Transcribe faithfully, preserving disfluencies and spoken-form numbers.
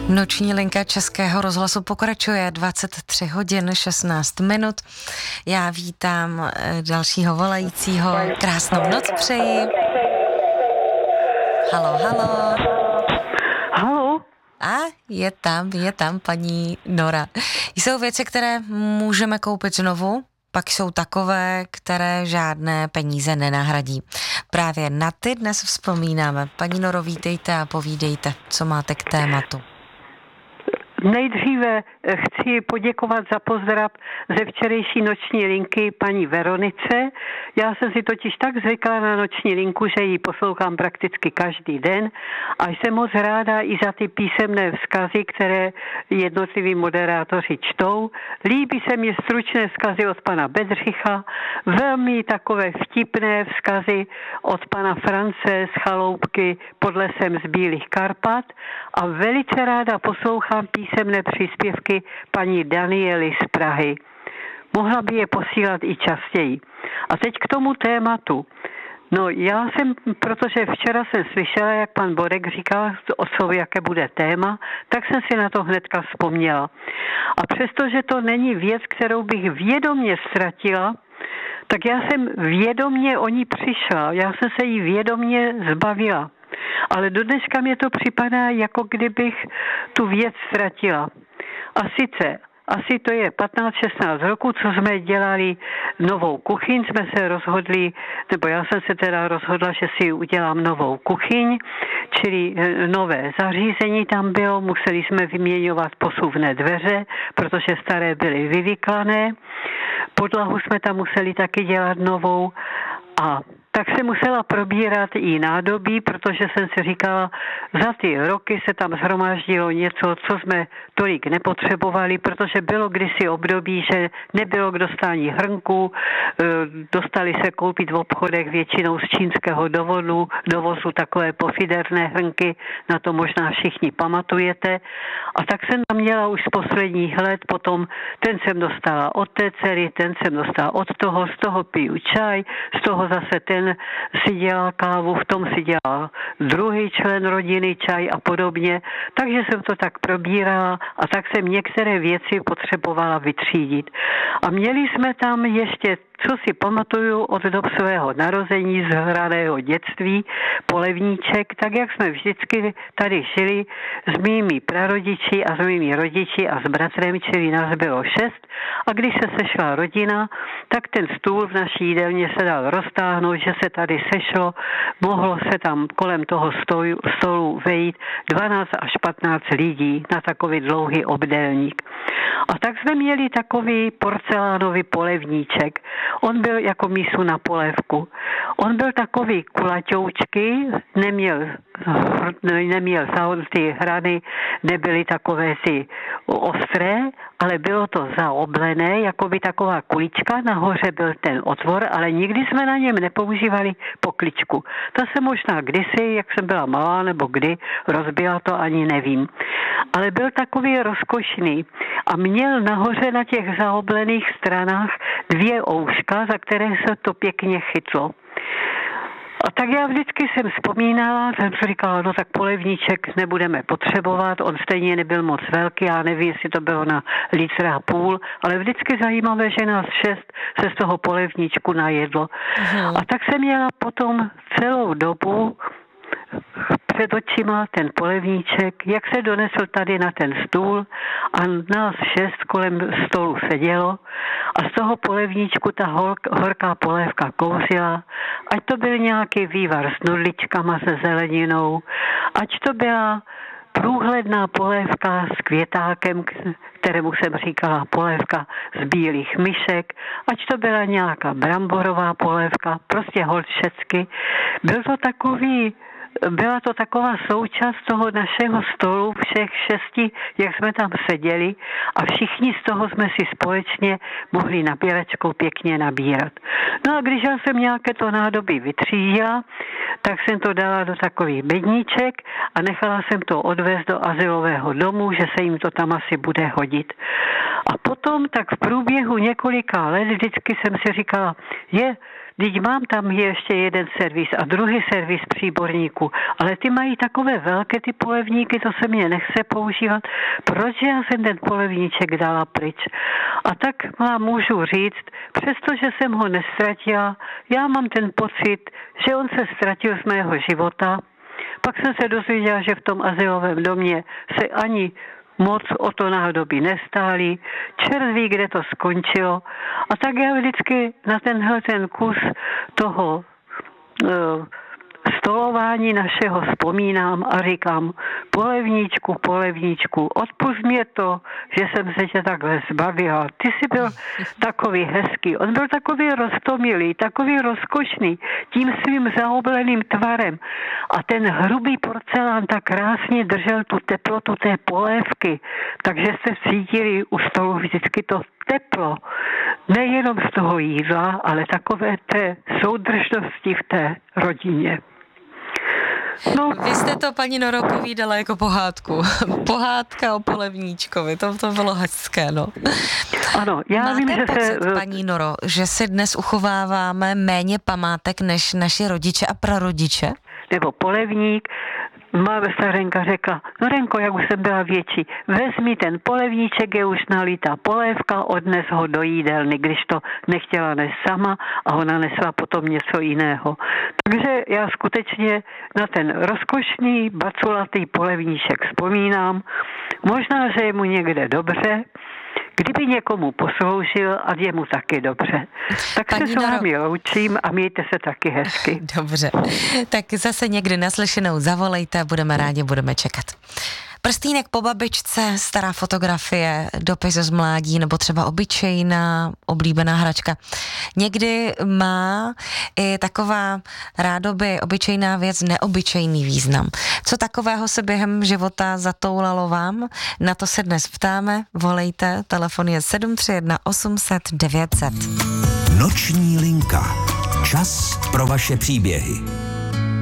Noční linka Českého rozhlasu pokračuje dvacet tři hodin šestnáct minut. Já vítám dalšího volajícího. Krásnou noc přeji. Halo, halo. Halo. A je tam, je tam paní Nora. Jsou věci, které můžeme koupit znovu, pak jsou takové, které žádné peníze nenahradí. Právě na ty dnes vzpomínáme. Paní Noro, vítejte a povídejte, co máte k tématu. Nejdříve chci poděkovat za pozdrav ze včerejší noční linky paní Veronice. Já jsem si totiž tak zvykla na noční linku, že ji poslouchám prakticky každý den a jsem moc ráda i za ty písemné vzkazy, které jednotliví moderátoři čtou. Líbí se mi stručné vzkazy od pana Bedřicha, velmi takové vtipné vzkazy od pana France z Chaloupky pod lesem z Bílých Karpat a velice ráda poslouchám písemné příspěvky paní Daniely z Prahy. Mohla by je posílat i častěji. A teď k tomu tématu. No já jsem, protože včera jsem slyšela, jak pan Borek říkal, o co, jaké bude téma, tak jsem si na to hnedka vzpomněla. A přestože to není věc, kterou bych vědomě ztratila, tak já jsem vědomě o ní přišla. Já jsem se jí vědomě zbavila. Ale do dneška mě to připadá, jako kdybych tu věc ztratila. A sice, asi to je patnáct šestnáct roku, co jsme dělali novou kuchyň, jsme se rozhodli, nebo já jsem se teda rozhodla, že si udělám novou kuchyň, čili nové zařízení tam bylo, museli jsme vyměňovat posuvné dveře, protože staré byly vyvyklané, podlahu jsme tam museli taky dělat novou a tak se musela probírat i nádobí, protože jsem si říkala, za ty roky se tam shromáždilo něco, co jsme tolik nepotřebovali, protože bylo kdysi období, že nebylo k dostání hrnků, dostali se koupit v obchodech většinou z čínského dovozu, dovozu takové pofiderné hrnky, na to možná všichni pamatujete. A tak jsem tam měla už z posledních let, potom ten jsem dostala od té dcery, ten jsem dostala od toho, z toho piju čaj, z toho zase ten si dělal kávu, v tom si dělal druhý člen rodiny čaj a podobně. Takže jsem to tak probírala a tak jsem některé věci potřebovala vytřídit. A měli jsme tam ještě, co si pamatuju od dob svého narození, z hraného dětství, polevníček, tak jak jsme vždycky tady žili s mými prarodiči a s mými rodiči a s bratrem, čili nás bylo šest. A když se sešla rodina, tak ten stůl v naší jídelně se dal roztáhnout, že se tady sešlo, mohlo se tam kolem toho stolu, stolu vejít dvanáct až patnáct lidí na takový dlouhý obdélník. A tak jsme měli takový porcelánový polevníček. On byl jako mísu na polévku. On byl takový kulaťoučky, neměl, neměl ty hrany, nebyly takové si ostré, ale bylo to zaoblené, jako by taková kulička, nahoře byl ten otvor, ale nikdy jsme na něm nepoužívali pokličku. Ta se možná kdysi, jak jsem byla malá nebo kdy, rozbila, to ani nevím. Ale byl takový rozkošný a měl nahoře na těch zaoblených stranách dvě ouška, za které se to pěkně chytlo. A tak já vždycky jsem vzpomínala, jsem si říkala, no tak polevníček nebudeme potřebovat, on stejně nebyl moc velký, já nevím, jestli to bylo na litr a půl, ale vždycky zajímavé, že nás šest se z toho polevníčku najedlo. Uhum. A tak jsem měla potom celou dobu před očima ten polevníček, jak se donesl tady na ten stůl a nás šest kolem stolu sedělo a z toho polevníčku ta horká polévka kouzila, ať to byl nějaký vývar s nudličkama se zeleninou, ať to byla průhledná polévka s květákem, kterému jsem říkala polévka z bílých myšek, ať to byla nějaká bramborová polévka, prostě holt všecky. Byl to takový Byla to taková součást toho našeho stolu, všech šesti, jak jsme tam seděli a všichni z toho jsme si společně mohli nabíračkou pěkně nabírat. No a když já jsem nějaké to nádoby vytřídila, tak jsem to dala do takových bedníček a nechala jsem to odvést do azylového domu, že se jim to tam asi bude hodit. A potom tak v průběhu několika let vždycky jsem si říkala, je, teď mám tam ještě jeden servis a druhý servis příborníků, ale ty mají takové velké ty polevníky, to se mě nechce používat. Proč já jsem ten polevníček dala pryč? A tak vám můžu říct, přestože jsem ho nestratila, já mám ten pocit, že on se ztratil z mého života. Pak jsem se dozvěděla, že v tom azylovém domě se ani moc o to nádoby nestáli. Čert ví, kde to skončilo. A tak já vždycky na tenhle ten kus toho uh, stolování našeho vzpomínám a říkám, polevníčku, polevníčku, odpusť mě to, že jsem se tě takhle zbavila. Ty jsi byl takový hezký, on byl takový roztomilý, takový rozkošný, tím svým zaobleným tvarem. A ten hrubý porcelán tak krásně držel tu teplotu té polévky, takže jste cítili u stolu vždycky to teplo. Nejenom z toho jídla, ale takové té soudržnosti v té rodině. No. Vy jste to, paní Noro, povídala jako pohádku. Pohádka o polevníčkovi, to, to bylo hezké, no. Ano, já Máte vím, že pocit, se... paní Noro, že si dnes uchováváme méně památek než naši rodiče a prarodiče? Nebo polevník, má starenka řekla, Norenko, jak už jsem byla větší, vezmi ten polevníček, je už nalitá polévka, odnes ho do jídelny, když to nechtěla nést sama a ona nesla potom něco jiného. Takže já skutečně na ten rozkošný, baculatý polevníček vzpomínám. Možná, že je mu někde dobře, kdyby někomu posloužil a je mu taky dobře. Tak Paní se s vámi loučím a mějte se taky hezky. Dobře, tak zase někdy naslyšenou zavolejte, budeme rádi, budeme čekat. Prstýnek po babičce, stará fotografie, dopis z mládí nebo třeba obyčejná oblíbená hračka. Někdy má i taková rádoby obyčejná věc neobyčejný význam. Co takového se během života zatoulalo vám? Na to se dnes ptáme, volejte, telefon je sedm tři jedna osm set devět set. Noční linka. Čas pro vaše příběhy.